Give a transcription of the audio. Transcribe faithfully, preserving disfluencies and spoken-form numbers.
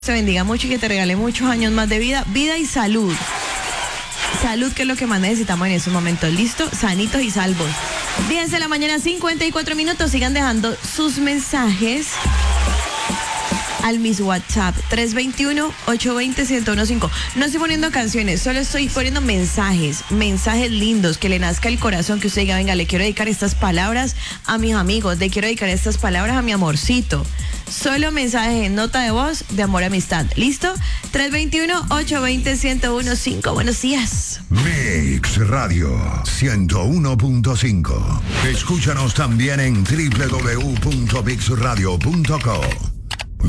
te bendiga mucho y que te regale muchos años más de vida, vida y salud. Salud, que es lo que más necesitamos en estos momentos. ¿Listo? Sanitos y salvos. diez de la mañana, cincuenta y cuatro minutos. Sigan dejando sus mensajes al mis WhatsApp tres dos uno, ocho dos cero, uno cero uno cinco. No estoy poniendo canciones, solo estoy poniendo mensajes, mensajes lindos, que le nazca el corazón, que usted diga, venga, le quiero dedicar estas palabras a mis amigos, le quiero dedicar estas palabras a mi amorcito. Solo mensajes en nota de voz de amor, amistad. ¿Listo? tres dos uno, ocho dos cero, uno cero uno cinco. Buenos días. Mix Radio ciento uno punto cinco. Escúchanos también en doble u doble u doble u punto mix radio punto co.